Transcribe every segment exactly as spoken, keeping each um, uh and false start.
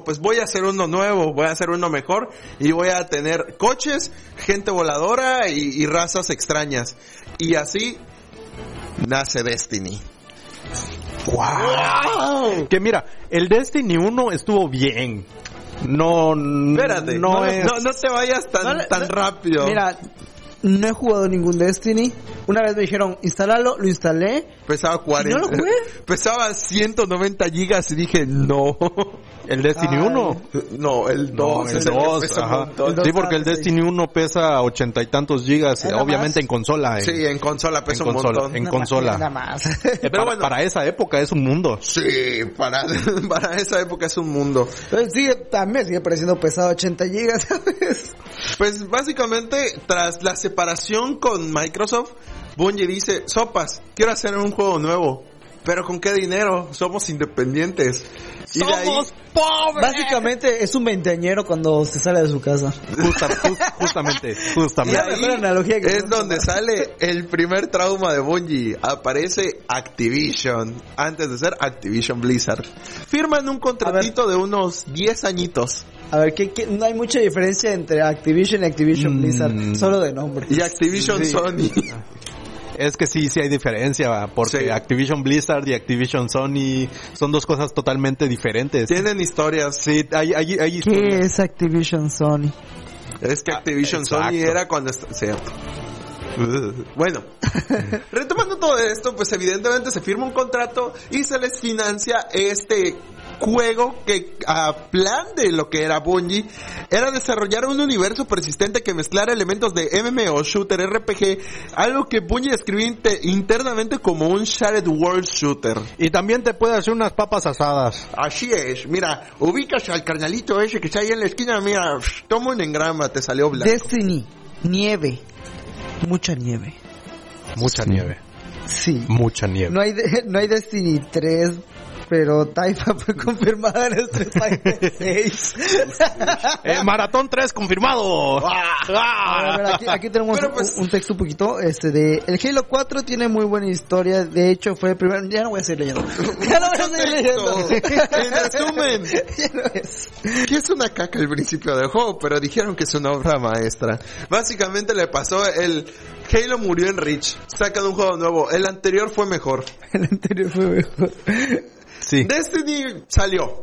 pues voy a hacer uno nuevo, voy a hacer uno mejor y voy a tener coches, gente voladora y, y razas extrañas. Y así nace Destiny. Wow. Que mira, el Destiny uno estuvo bien. No, espérate, no, no, es... no, no te vayas tan, no, tan no, rápido. Mira, no he jugado ningún Destiny. Una vez me dijeron, instálalo, lo instalé. Pesaba cuarenta. ¿No lo jugué? Pesaba ciento noventa gigas y dije, no. ¿El Destiny Ay. uno? No, el dos. No, el dos, ajá. Sí, porque el Destiny uno pesa ochenta y tantos gigas, eh, obviamente más? en consola. En, sí, en consola pesa en un consola, montón. En nada consola. Más, nada más. Eh, Pero para, bueno, para esa época es un mundo. Sí, para, para esa época es un mundo. Entonces sigue, también sigue pareciendo pesado ochenta gigas, ¿sabes? Pues básicamente, tras la separación con Microsoft, Bungie dice, sopas, quiero hacer un juego nuevo. ¿Pero con qué dinero? Somos independientes. Y ¡Somos ahí, pobres! Básicamente es un veinteañero cuando se sale de su casa. Justa, just, justamente, justamente. Y ahí analogía que es donde sale el primer trauma de Bungie. Aparece Activision, antes de ser Activision Blizzard. Firman un contratito de unos diez añitos. A ver, ¿qué, qué? No hay mucha diferencia entre Activision y Activision mm. Blizzard, solo de nombre. Y Activision sí. Sony. Es que sí, sí hay diferencia, porque sí. Activision Blizzard y Activision Sony son dos cosas totalmente diferentes. Tienen historias. Sí, hay, hay, hay ¿Qué historias. es Activision Sony? Es que Activision ah, Sony era cuando... Est- Cierto. Bueno, retomando todo esto, pues evidentemente se firma un contrato y se les financia este juego que, a plan de lo que era Bungie, era desarrollar un universo persistente que mezclara elementos de M M O, shooter, R P G, algo que Bungie escribió inter- internamente como un shared world shooter. Y también te puede hacer unas papas asadas. Así es, mira, ubicas al carnalito ese que está ahí en la esquina, mira, toma un engrama, te salió blanco. Destiny, nieve, mucha nieve. Mucha sí. nieve. Sí. Mucha nieve. No hay, de, no hay Destiny tres, pero Taifa fue confirmada en el Street Fighter seis. eh, Maratón tres confirmado. A ver, aquí, aquí tenemos pues, un, un texto un poquito este de el Halo cuatro tiene muy buena historia, de hecho fue el primer, ya no voy a seguir leyendo. Ya no voy a seguir leyendo. En resumen, ya no es. Que es una caca el principio del juego, pero dijeron que es una obra maestra. Básicamente le pasó el Halo murió en Reach, sacan un juego nuevo, el anterior fue mejor. El anterior fue mejor. Sí. Destiny salió.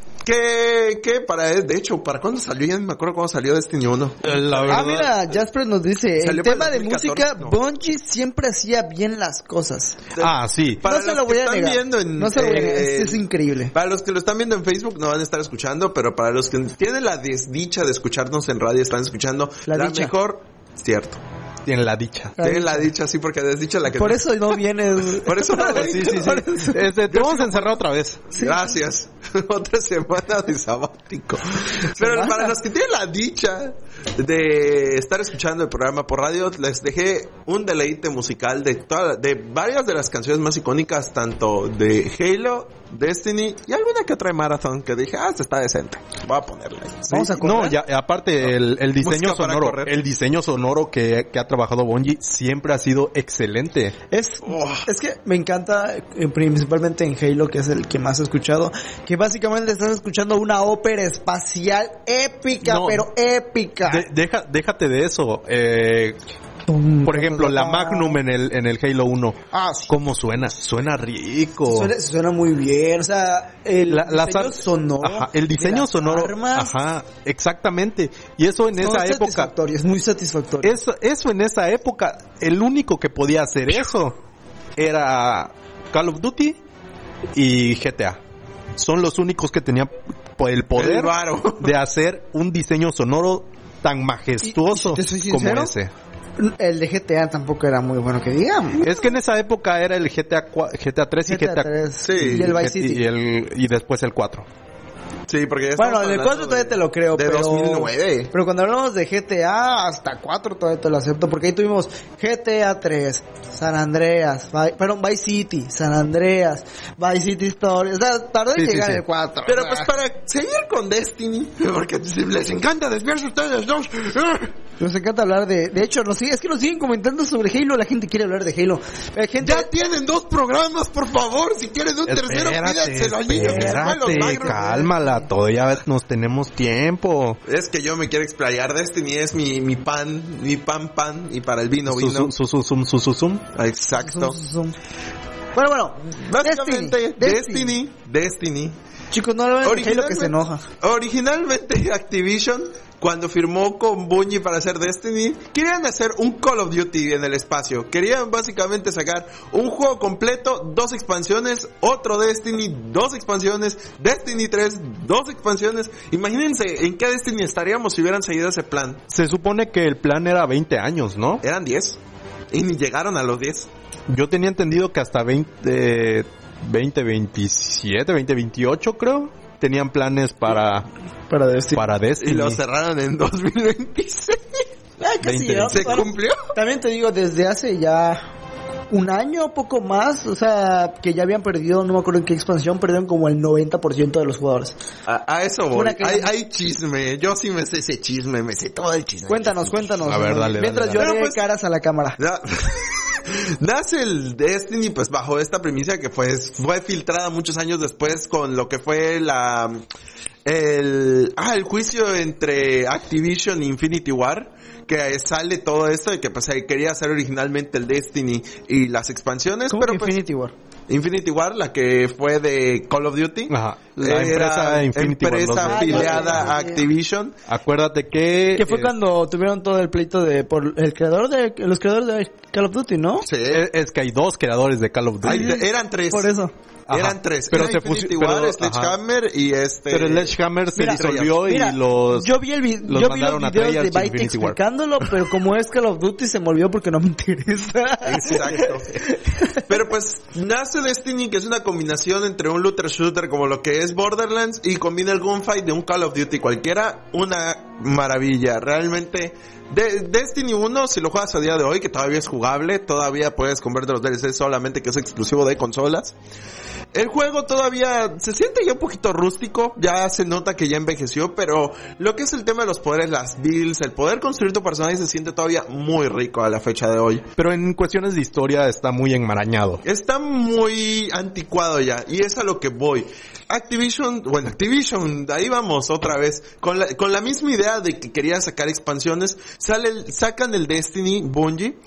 ¿Qué, qué para, de hecho, para cuándo salió? Ya no me acuerdo cuándo salió Destiny uno. La verdad. Ah, mira, Jasper nos dice, el tema de música, no. Bungie siempre hacía bien las cosas. Ah, sí. Para no se lo voy a negar. En, no se lo voy a negar, eh, es, es increíble. Para los que lo están viendo en Facebook no van a estar escuchando, pero para los que tienen la desdicha de escucharnos en radio, están escuchando la, la mejor, cierto. Tienen la dicha. Tienen la dicha, sí, porque desdicha la que... Por eso no vienes. Por eso no sí, sí, sí. Este, te vamos a encerrar otra vez. Sí. Gracias. Otra semana de sabático. Pero semana. Para los que tienen la dicha de estar escuchando el programa por radio, les dejé un deleite musical de toda, de varias de las canciones más icónicas, tanto de Halo, Destiny y alguna que otra de Marathon, que dije, ah, esta está decente. Voy a ponerla ahí. ¿Sí? Vamos a correr. No, ya, aparte el, el diseño sonoro, el diseño sonoro que, que ha trabajado Bungie siempre ha sido excelente. Es, oh. es que me encanta, eh, principalmente en Halo, que es el que más he escuchado, que básicamente estás escuchando una ópera espacial épica, no, pero épica. De, deja, déjate de eso. Eh, Por ejemplo, la Magnum en el en el Halo uno. Ah, sí. ¿Cómo suena? Suena rico. Suena, suena muy bien. O sea, el la, diseño ar- sonoro. Ajá, el diseño sonoro. Armas, ajá, exactamente. Y eso en esa época. Es muy satisfactorio. Eso, eso en esa época, el único que podía hacer eso era Call of Duty y G T A. Son los únicos que tenían el poder el de hacer un diseño sonoro tan majestuoso ¿Y, y si como ese. El de G T A tampoco era muy bueno que digamos. Es que en esa época era el G T A G T A tres y G T A tres. Sí. Y el Vice City. Y, el, y después el cuatro. Sí, porque ya bueno, el cuatro todavía de, te lo creo, de pero dos mil nueve. Pero cuando hablamos de G T A hasta cuatro todavía te lo acepto, porque ahí tuvimos G T A tres, San Andreas, Vi- perdón, Vice City, San Andreas, Vice City Story, o sea, tardó en sí, llegar sí, sí. el cuatro. Pero pues para seguir con Destiny, porque les encanta desviarse ustedes dos. Nos encanta hablar de... De hecho, nos sigue, es que nos siguen comentando sobre Halo. La gente quiere hablar de Halo. La gente... Ya tienen dos programas, por favor. Si quieren un espérate, tercero, pídanselo al niño que se fue a los magros. Cálmala. Espera, todavía nos tenemos tiempo. Es que yo me quiero explayar. Destiny es mi, mi pan, mi pan pan, y para el vino vino. Su, su, su, su, su, su. Exacto. Su, su, su. Bueno, bueno. Básicamente, Destiny. Destiny, Destiny. Chicos, no lo ven lo que se enoja. Originalmente Activision, cuando firmó con Bungie para hacer Destiny, querían hacer un Call of Duty en el espacio. Querían básicamente sacar un juego completo, dos expansiones, otro Destiny, dos expansiones, Destiny tres, dos expansiones. Imagínense en qué Destiny estaríamos si hubieran seguido ese plan. Se supone que el plan era veinte años, ¿no? Eran diez. Y ni llegaron a los diez. Yo tenía entendido que hasta veinte, veinte veintisiete, veinte veintiocho creo, tenían planes para para Destiny. Para Destiny. Y lo cerraron en dos mil veintiséis. Ay, casi, veinte, ¿no? ¿Se Bueno, cumplió? También te digo, desde hace ya un año, poco más, o sea, que ya habían perdido, no me acuerdo en qué expansión, perdieron como el noventa por ciento de los jugadores. A, a eso voy. Una que- Hay, hay chisme. Yo sí me sé ese chisme. Me sé todo el chisme. Cuéntanos, cuéntanos. A ver, dale, Mientras dale, yo dale. haré Pero pues- caras a la cámara. Na- Nace el Destiny pues bajo esta premisa que pues fue filtrada muchos años después con lo que fue la el ah el juicio entre Activision e Infinity War, que sale todo esto de que pues se quería hacer originalmente el Destiny y las expansiones, ¿Cómo pero que pues Infinity War? Infinity War, la que fue de Call of Duty, Ajá. La empresa era Infinity War, empresa los dos. afiliada Ah, ya, a ya, ya. Activision. Acuérdate que... Que fue eh, cuando tuvieron todo el pleito de por el creador de los creadores de Call of Duty, ¿no? Sí. es, es que hay dos creadores de Call of Duty. Ay, eran tres. Por eso. Ajá. Eran tres. Pero Era se Infinity fusi- War, pero- Sledgehammer y este... Pero Sledgehammer se Mira, disolvió Mira, y los... yo vi el vi- los yo vi los mandaron a videos de Treyarch y Byte Infinity War. explicándolo, pero como es Call of Duty se me olvidó porque no me interesa. Exacto. Pero pues nace Destiny, que es una combinación entre un looter shooter como lo que es Borderlands y combina el gunfight de un Call of Duty cualquiera. Una maravilla. Realmente de- Destiny uno, si lo juegas a día de hoy, que todavía es jugable, todavía puedes convertir los D L C, solamente que es exclusivo de consolas. El juego todavía se siente ya un poquito rústico, ya se nota que ya envejeció, pero lo que es el tema de los poderes, las builds, el poder construir tu personaje se siente todavía muy rico a la fecha de hoy. Pero en cuestiones de historia está muy enmarañado. Está muy anticuado ya, y es a lo que voy. Activision, bueno, Activision, de ahí vamos otra vez, con la, con la misma idea de que quería sacar expansiones, sale el- sacan el Destiny, Bungie,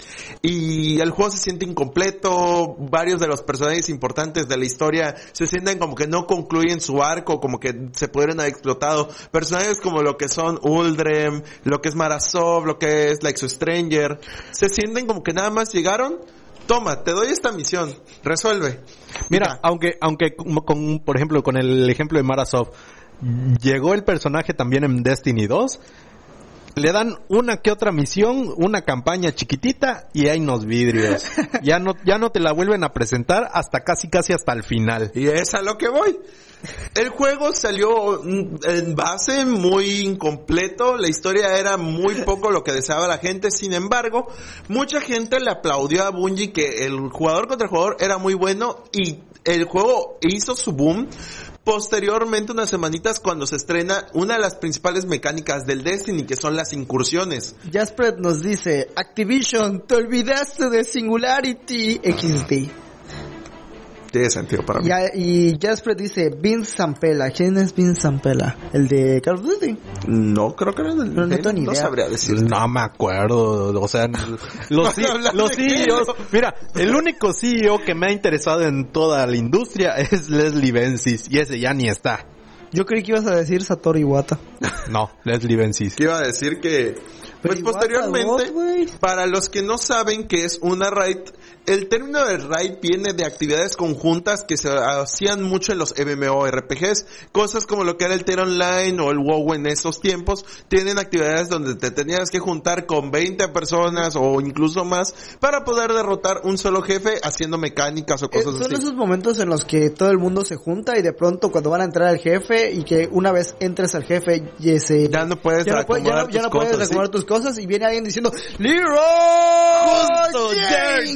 y el juego se siente incompleto, varios de los personajes importantes de la historia se sienten como que no concluyen su arco, como que se pudieron haber explotado. Personajes como lo que son Uldrem, lo que es Marasov, lo que es la Exo-Stranger, se sienten como que nada más llegaron, toma, te doy esta misión, resuelve. Mira, aunque, aunque como con, por ejemplo, con el ejemplo de Marasov, llegó el personaje también en Destiny dos, le dan una que otra misión, una campaña chiquitita y hay unos vidrios. Ya no, ya no te la vuelven a presentar hasta casi casi hasta el final. Y es a lo que voy. El juego salió mm, en base muy incompleto, la historia era muy poco lo que deseaba la gente, sin embargo, mucha gente le aplaudió a Bungie que el jugador contra jugador era muy bueno y el juego hizo su boom. Posteriormente, unas semanitas, cuando se estrena una de las principales mecánicas del Destiny, que son las incursiones. Jaspret nos dice, Activision, te olvidaste de Singularity equis de. Tiene sentido para mí. Ya, y Jaspret dice, Vince Zampella. ¿Quién es Vince Zampella? ¿El de Call of Duty? No, creo que era del... No, no tengo ni no idea. sabría decir. No me acuerdo, o sea, los, Van a hablar los de C E Os, eso. mira, el único C E O que me ha interesado en toda la industria es Leslie Benzies, y ese ya ni está. Yo creí que ibas a decir Satoru Iwata. No, Leslie Benzies. Que iba a decir que, pues igual, posteriormente, God, güey. para los que no saben qué es una raid, el término de raid viene de actividades conjuntas que se hacían mucho en los MMORPGs, cosas como lo que era el Terra Online o el WoW en esos tiempos, tienen actividades donde te tenías que juntar con veinte personas o incluso más para poder derrotar un solo jefe haciendo mecánicas o Eh, cosas son así. esos momentos en los que todo el mundo se junta y de pronto cuando van a entrar al jefe y que una vez entres al jefe y se, Ya no puedes ya no, puedes- ya no- reacomodar ya no tus puedes cosas, reacomodar ¿sí? tus cosas y viene alguien diciendo ¡Leroy ¡Justo, Jenkins!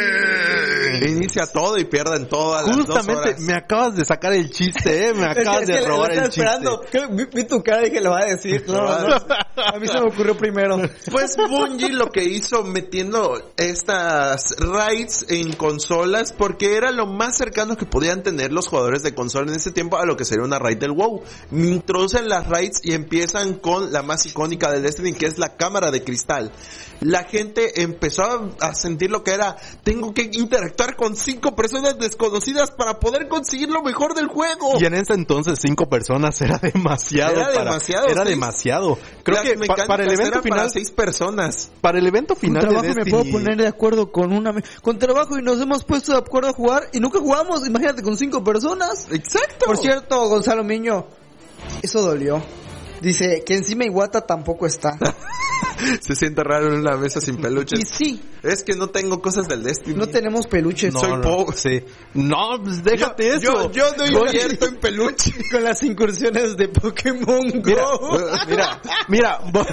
Inicia todo y pierden todo a las Justamente, dos horas. me acabas de sacar el chiste, ¿eh? Me acabas es que, de es que robar lo el estaba esperando. chiste. Vi, vi tu cara y dije, lo va a decir. No, no, no. A mí se me ocurrió primero. Pues Bungie lo que hizo metiendo estas raids en consolas, porque era lo más cercano que podían tener los jugadores de consola en ese tiempo a lo que sería una raid del WoW. Introducen las raids y empiezan con la más icónica del Destiny, que es la cámara de cristal. La gente empezó a, a sentir lo que era, tengo que interactuar con cinco personas desconocidas para poder conseguir lo mejor del juego. Y en ese entonces cinco personas era demasiado. Era para, demasiado. Era seis, demasiado. Creo las que pa, para el evento final, para seis personas. Para el evento final con trabajo de Destiny, me puedo poner de acuerdo con una, con trabajo y nos hemos puesto de acuerdo a jugar y nunca jugamos. Imagínate con cinco personas. Exacto. Por cierto, Gonzalo Miño, eso dolió. Dice que encima Iwata tampoco está. Se siente raro en una mesa sin peluches. Y sí. Es que no tengo cosas del Destiny. No tenemos peluches. No, Soy no, pobre. Sí. No, pues déjate yo, eso. Yo, yo no invierto en peluche. Con las incursiones de Pokémon Mira, Go. mira, mira, Bo-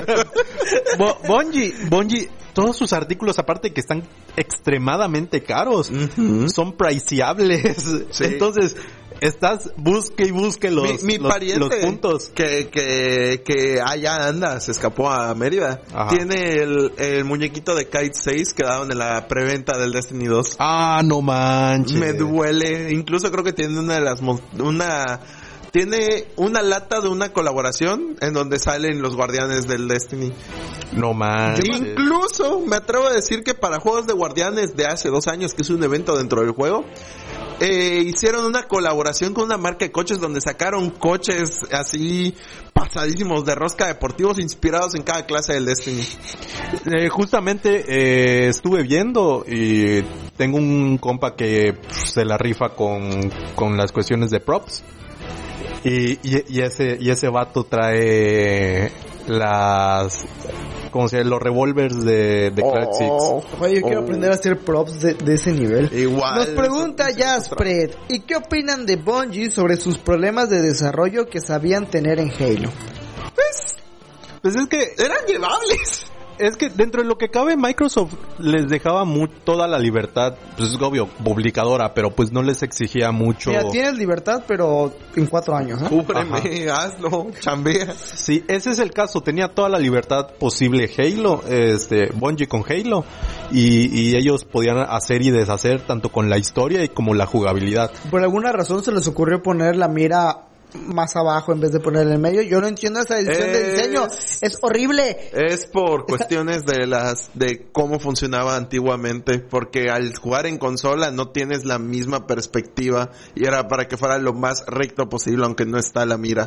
Bo- Bungie, Bungie, todos sus artículos, aparte que están extremadamente caros, Uh-huh. son priceables. Sí. Entonces, estás, busque y busque los, mi, mi los, pariente los puntos. que que que allá anda, se escapó a Mérida. Ajá. Tiene el, el muñequito de Kite seis que daban en la preventa del Destiny dos. Ah, no manches. Me duele. Incluso creo que tiene una de las mo- una tiene una lata de una colaboración en donde salen los guardianes del Destiny. No manches. Incluso me atrevo a decir que para juegos de guardianes de hace dos años, que es un evento dentro del juego, eh, hicieron una colaboración con una marca de coches donde sacaron coches así pasadísimos de rosca deportivos inspirados en cada clase del Destiny. Eh, justamente eh, estuve viendo y tengo un compa que pff, se la rifa con, con las cuestiones de props. Y, y, y ese y ese vato trae las como se llama, los revólveres de, de Clark Six. Oye, yo quiero Oh. aprender a hacer props de, de ese nivel. Igual. Nos pregunta Jaspred, ¿y qué opinan de Bungie sobre sus problemas de desarrollo que sabían tener en Halo? Pues, Pues es que eran llevables. es que dentro de lo que cabe Microsoft les dejaba mu- toda la libertad, pues es obvio, publicadora, pero pues no les exigía mucho. Mira, tienes libertad, pero en cuatro años, ¿no? Cúbreme, hazlo, chambea. Sí, ese es el caso, tenía toda la libertad posible Halo, este, Bungie con Halo, y, y ellos podían hacer y deshacer tanto con la historia y como la jugabilidad. Por alguna razón se les ocurrió poner la mira más abajo en vez de ponerla en medio. Yo no entiendo esa decisión de Es- diseño. Es horrible. Es por cuestiones de las de cómo funcionaba antiguamente, porque al jugar en consola no tienes la misma perspectiva y era para que fuera lo más recto posible, aunque no está la mira.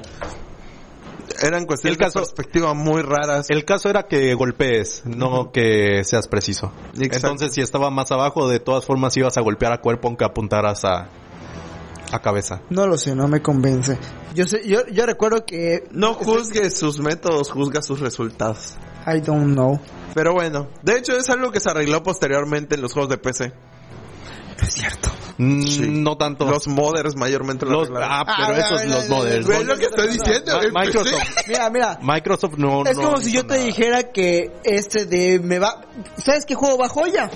Eran cuestiones El caso- de perspectiva muy raras. El caso era que golpees, no Ujú. que seas preciso. Exacto. Entonces, si estaba más abajo, de todas formas ibas a golpear a cuerpo aunque apuntaras a, a cabeza. No lo sé, no me convence. Yo sé, yo, yo recuerdo que No juzgues sus métodos, juzga sus resultados. I don't know. Pero bueno, de hecho es algo que se arregló posteriormente en los juegos de P C. Es cierto. Mm, Sí. No tanto. Los modders mayormente lo Los- arreglaron. ah, pero Ah, esos ah, los ah, modders. ¿Ves lo que estoy diciendo? Ma- En P C. Microsoft, Mira, mira. Microsoft no. Es no como si hizo yo te nada. dijera que este de me va... ¿Sabes qué juego va joya?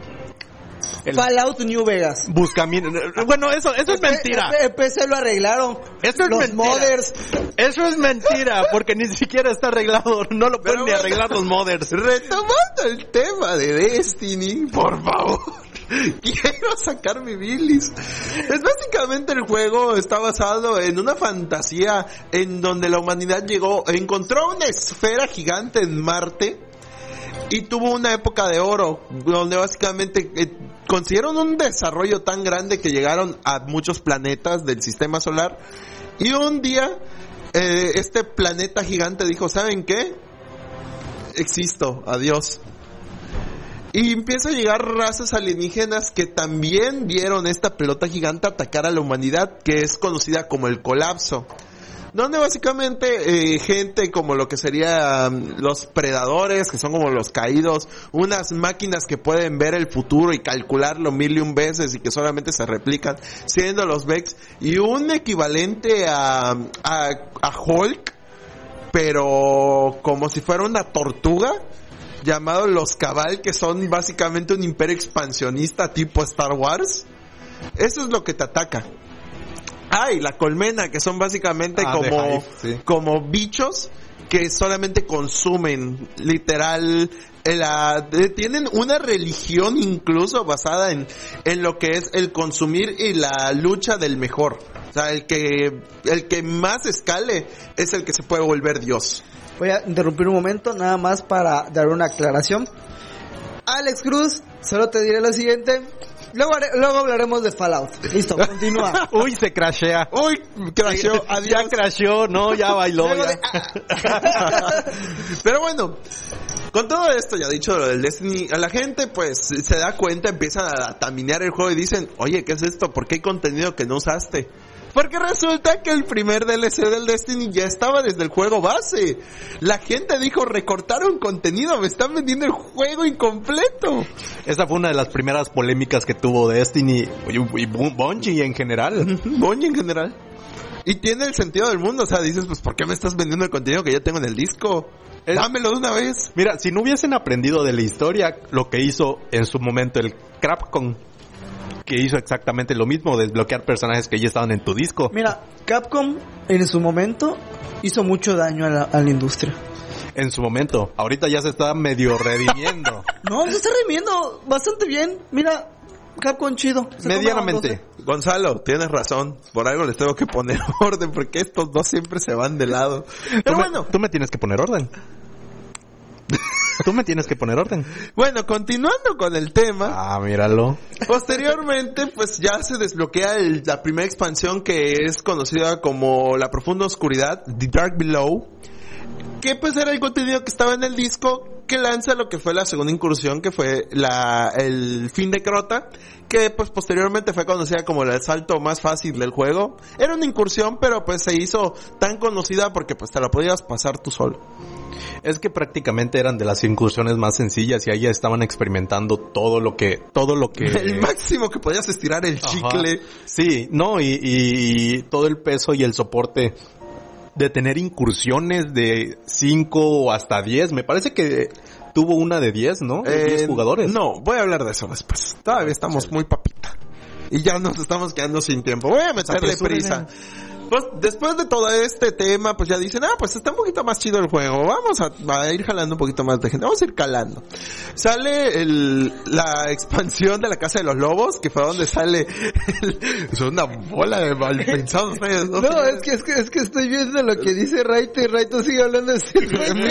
El- Fallout New Vegas. Buscamiento. Bueno, eso, eso es mentira. En P C lo arreglaron. Eso es Los mentira. modders. Eso es mentira, porque ni siquiera está arreglado. No lo Pero pueden ni bueno. arreglar los modders. Retomando el tema de Destiny, por favor. Quiero sacar mi bilis. Es básicamente el juego está basado en una fantasía en donde la humanidad llegó, encontró una esfera gigante en Marte y tuvo una época de oro donde básicamente eh, consiguieron un desarrollo tan grande que llegaron a muchos planetas del sistema solar y un día eh, este planeta gigante dijo, ¿saben qué? Existo, adiós. Y empieza a llegar razas alienígenas que también vieron esta pelota gigante atacar a la humanidad, que es conocida como el colapso. Donde básicamente eh, gente como lo que serían los predadores, que son como los caídos, unas máquinas que pueden ver el futuro y calcularlo mil y un veces y que solamente se replican, siendo los Vex, y un equivalente a, a, a Hulk, pero como si fuera una tortuga, llamado los Cabal, que son básicamente un imperio expansionista tipo Star Wars. Eso es lo que te ataca. Ah, y la colmena, que son básicamente ah, como, Hive, sí. como bichos que solamente consumen, literal, la, eh, tienen una religión incluso basada en, en lo que es el consumir y la lucha del mejor. O sea, el que, el que más escale es el que se puede volver Dios. Voy a interrumpir un momento, nada más para dar una aclaración. Alex Cruz, solo te diré lo siguiente. Luego, haré, luego hablaremos de Fallout. Listo, continúa. Uy, se crashea. Uy, crasheó. Adiós. Ya crasheó, no, ya bailó. Ya. De... Pero bueno, con todo esto ya dicho lo del Destiny, a la gente pues se da cuenta, empiezan a taminear el juego y dicen, oye, ¿qué es esto? ¿Por qué hay contenido que no usaste? Porque resulta que el primer D L C del Destiny ya estaba desde el juego base. La gente dijo, recortaron contenido, me están vendiendo el juego incompleto. Esa fue una de las primeras polémicas que tuvo Destiny y, y Bungie en general. Bungie en general. Y tiene el sentido del mundo, o sea, dices, pues ¿por qué me estás vendiendo el contenido que ya tengo en el disco? Es... Dámelo de una vez. Mira, si no hubiesen aprendido de la historia, lo que hizo en su momento el Capcom, que hizo exactamente lo mismo, desbloquear personajes que ya estaban en tu disco. Mira, Capcom en su momento hizo mucho daño a la, a la industria. En su momento. Ahorita ya se está medio redimiendo. No, se está redimiendo bastante bien. Mira, Capcom chido. Medianamente. Gonzalo, tienes razón. Por algo les tengo que poner orden, porque estos dos siempre se van de lado. Pero tú bueno. Me, tú me tienes que poner orden. Tú me tienes que poner orden. Bueno, continuando con el tema. Ah, míralo. Posteriormente, pues ya se desbloquea el, la primera expansión que es conocida como La Profunda Oscuridad, The Dark Below. Que pues era el contenido que estaba en el disco, que lanza lo que fue la segunda incursión, que fue la, el fin de Crota, que pues posteriormente fue conocida como el asalto más fácil del juego. Era una incursión, pero pues se hizo tan conocida porque pues te la podías pasar tú solo. Es que prácticamente eran de las incursiones más sencillas y ahí ya estaban experimentando todo lo que, todo lo que... El máximo que podías estirar el chicle. Ajá. Sí, no, y, y, y todo el peso y el soporte de tener incursiones de cinco hasta diez. Me parece que tuvo una de diez, ¿no? De diez eh, jugadores. No, voy a hablar de eso después. Todavía estamos muy papita. Y ya nos estamos quedando sin tiempo. Voy a meterle prisa. Pues después de todo este tema, pues ya dicen, ah, pues está un poquito más chido el juego, vamos a, a ir jalando un poquito más de gente, vamos a ir calando. Sale el, la expansión de la Casa de los Lobos, que fue donde sale el, es una bola de mal pensados. No, no es que, es que es que estoy viendo lo que dice Raito y Raito sigue hablando de este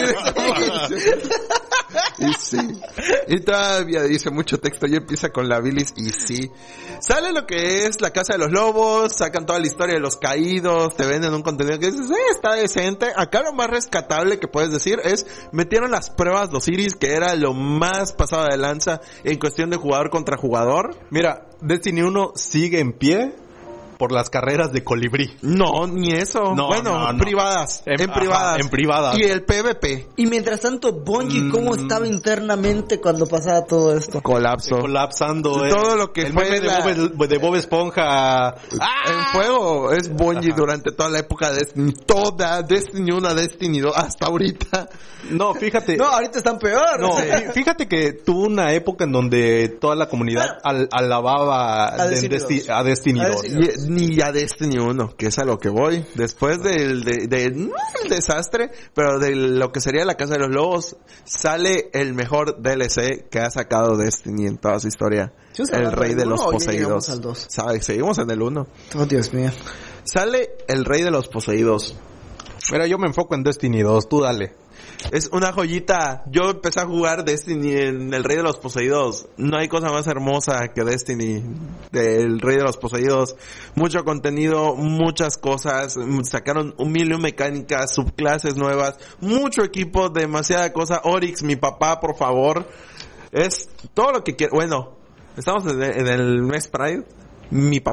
Y sí, y todavía dice mucho texto y empieza con la bilis y sí. Sale lo que es la Casa de los Lobos, sacan toda la historia de los caídos, te venden un contenido que dices, eh, está decente. Acá lo más rescatable que puedes decir es, metieron las pruebas de Osiris, que era lo más pasado de lanza en cuestión de jugador contra jugador. Mira, Destiny uno sigue en pie por las carreras de colibrí. No, ni eso. No, bueno, no, no. privadas. En, en ajá, privadas. En privadas. Y el P V P. Y mientras tanto, Bungie, ¿cómo Mm. estaba internamente cuando pasaba todo esto? Colapso. Colapsando. Todo eh. lo que el fue meme la... de, Bob, de Bob Esponja. ¡Ah! En fuego es Bungie Ajá. durante toda la época de Destiny. Toda Destiny uno, Destiny dos, hasta ahorita. No, fíjate. No, ahorita están peor. No, Sí. fí- fíjate que tuvo una época en donde toda la comunidad al- alababa A de- Destiny Desti- dos. a Destiny A dos. Destiny Y- ni a Destiny uno, que es a lo que voy. Después del de, de- no el desastre, pero de lo que sería la Casa de los Lobos, sale el mejor D L C que ha sacado Destiny en toda su historia. ¿Sí, El hablando Rey del de uno los o ya Poseídos. llegamos al dos? ¿Sabes? Seguimos en el uno. Oh, Dios mío. Sale el Rey de los Poseídos. Mira, yo me enfoco en Destiny dos, tú dale. Es una joyita. Yo empecé a jugar Destiny en el Rey de los Poseídos. No hay cosa más hermosa que Destiny del Rey de los Poseídos. Mucho contenido, muchas cosas. Sacaron un millón de mecánicas, subclases nuevas, mucho equipo, demasiada cosa. Oryx, mi papá, por favor. Es todo lo que quiero. Bueno, estamos en el, en el mes Pride. Mi papá, ¿eh?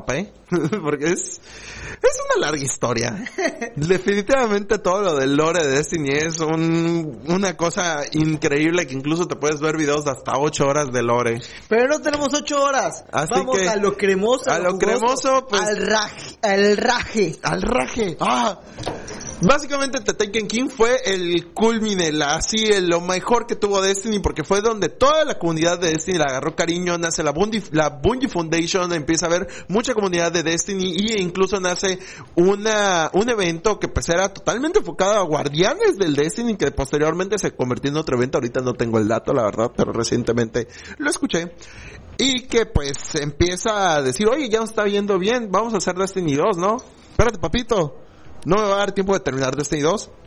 Porque es, es una larga historia. Definitivamente todo lo del lore de Destiny es un, una cosa increíble que incluso te puedes ver videos de hasta ocho horas de lore. Pero no tenemos ocho horas. Así Vamos que, a lo cremoso. A lo, lo cremoso, pues. Al raje. Al raje. Al raje. Ah. Básicamente The Taken King fue el culmine, la, así, el, lo mejor que tuvo Destiny, porque fue donde toda la comunidad de Destiny le agarró cariño, nace la Bungie, la Bungie Foundation, empieza a haber mucha comunidad de Destiny y incluso nace una, un evento que pues era totalmente enfocado a guardianes del Destiny, que posteriormente se convirtió en otro evento, ahorita no tengo el dato la verdad, pero recientemente lo escuché. Y que pues empieza a decir, oye, ya nos está viendo bien, vamos a hacer Destiny dos, ¿no? Espérate, papito. No me va a dar tiempo de terminar Destiny dos.